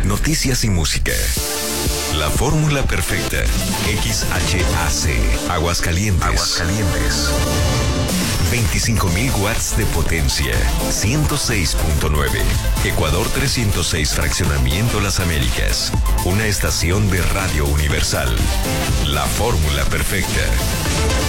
noticias y música. La fórmula perfecta. XHAC. Aguascalientes. 25.000 watts de potencia. 106.9. Ecuador 306, Fraccionamiento Las Américas. Una estación de Radio Universal. La fórmula perfecta.